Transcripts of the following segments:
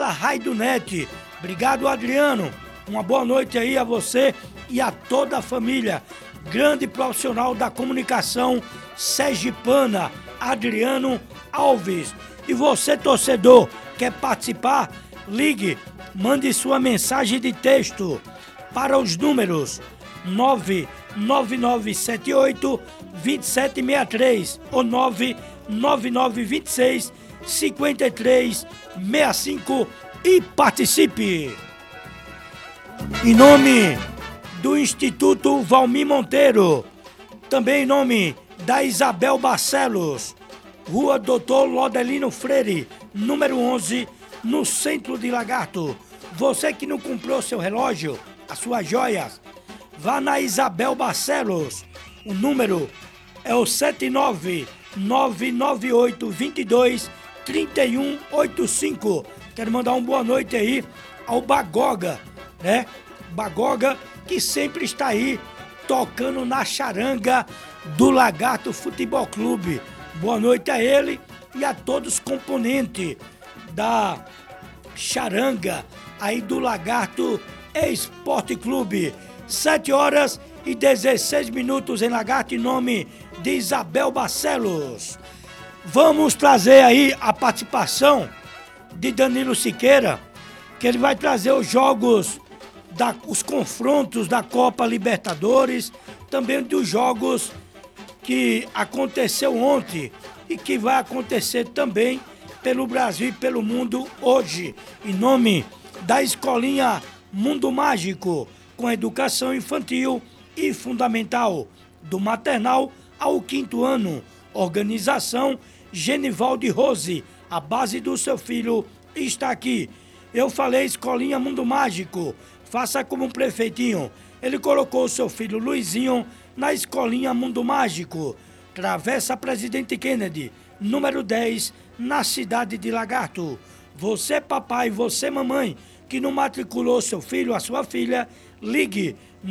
pela Raidonet. Obrigado, Adriano. Uma boa noite aí a você e a toda a família. Grande profissional da comunicação sergipana, Adriano Alves. E você, torcedor, quer participar? Ligue, mande sua mensagem de texto para os números 99978-2763 ou 99926-5365 e participe! Em nome do Instituto Valmir Monteiro, também em nome da Isabel Barcelos, Rua Doutor Lodelino Freire, número 11, no centro de Lagarto. Você que não comprou seu relógio, as suas joias, vá na Isabel Barcelos. O número é o 79998223185. Quero mandar uma boa noite aí ao Bagoga, né? Bagoga que sempre está aí tocando na charanga do Lagarto Futebol Clube. Boa noite a ele e a todos os componentes da charanga aí do Lagarto Esporte Clube. 7h16 em Lagarto, em nome de Isabel Barcelos. Vamos trazer aí a participação de Danilo Siqueira, que ele vai trazer os jogos, os confrontos da Copa Libertadores, também dos jogos que aconteceu ontem e que vai acontecer também pelo Brasil e pelo mundo hoje, em nome da Escolinha Mundo Mágico, com educação infantil e fundamental, do maternal ao 5º ano. Organização Genivaldo Rose, a base do seu filho está aqui. Eu falei Escolinha Mundo Mágico, faça como um prefeitinho. Ele colocou o seu filho Luizinho na Escolinha Mundo Mágico, Travessa Presidente Kennedy, número 10, na cidade de Lagarto. Você, papai, você, mamãe, que não matriculou seu filho, a sua filha, ligue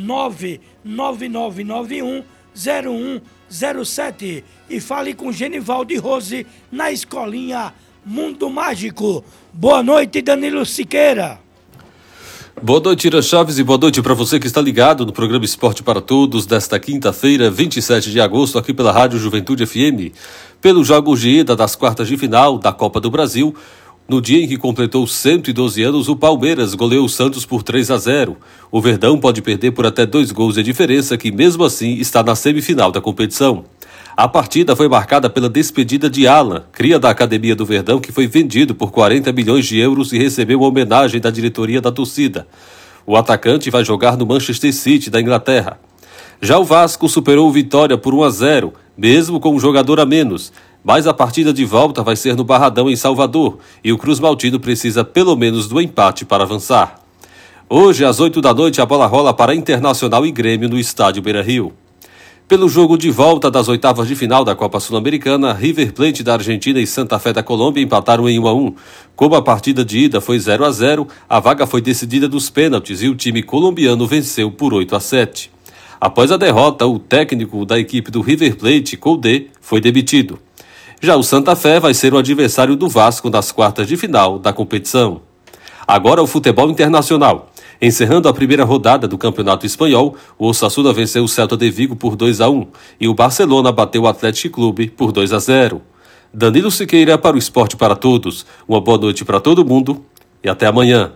999910107 e fale com Genivaldo Rose na Escolinha Mundo Mágico. Boa noite, Danilo Siqueira. Boa noite, Ira Chaves, e boa noite para você que está ligado no programa Esporte para Todos desta quinta-feira, 27 de agosto, aqui pela Rádio Juventude FM. Pelos jogos de ida das quartas de final da Copa do Brasil, no dia em que completou 112 anos, o Palmeiras goleou o Santos por 3-0. O Verdão pode perder por até 2 gols de diferença, que mesmo assim está na semifinal da competição. A partida foi marcada pela despedida de Alan, cria da Academia do Verdão, que foi vendido por 40 milhões de euros e recebeu uma homenagem da diretoria da torcida. O atacante vai jogar no Manchester City, da Inglaterra. Já o Vasco superou o Vitória por 1-0, mesmo com um jogador a menos, mas a partida de volta vai ser no Barradão, em Salvador, e o Cruz Maltino precisa pelo menos do empate para avançar. Hoje, às 8 da noite, a bola rola para Internacional e Grêmio no estádio Beira-Rio. Pelo jogo de volta das oitavas de final da Copa Sul-Americana, River Plate da Argentina e Santa Fé da Colômbia empataram em 1-1. Como a partida de ida foi 0-0, a vaga foi decidida nos pênaltis e o time colombiano venceu por 8-7. Após a derrota, o técnico da equipe do River Plate, Coudet, foi demitido. Já o Santa Fé vai ser o adversário do Vasco nas quartas de final da competição. Agora o futebol internacional. Encerrando a primeira rodada do Campeonato Espanhol, o Osasuna venceu o Celta de Vigo por 2-1 e o Barcelona bateu o Atlético Clube por 2-0. Danilo Siqueira para o Esporte para Todos. Uma boa noite para todo mundo e até amanhã.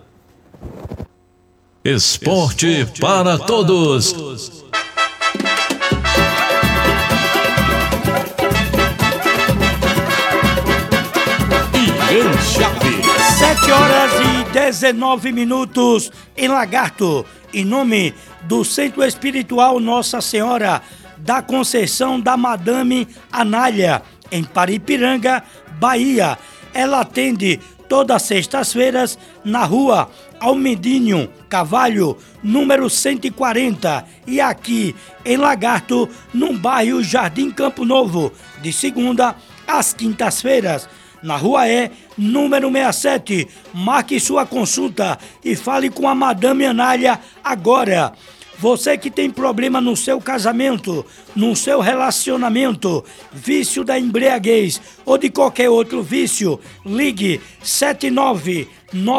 Esporte para Todos. Irã Chaves. 7h19 em Lagarto, em nome do Centro Espiritual Nossa Senhora da Conceição da Madame Anália, em Paripiranga, Bahia. Ela atende todas as sextas-feiras na rua Almedinho Cavalho, número 140, e aqui em Lagarto, no bairro Jardim Campo Novo, de segunda às quintas-feiras. Na Rua número 67. Marque sua consulta e fale com a Madame Anália agora. Você que tem problema no seu casamento, no seu relacionamento, vício da embriaguez ou de qualquer outro vício, ligue 799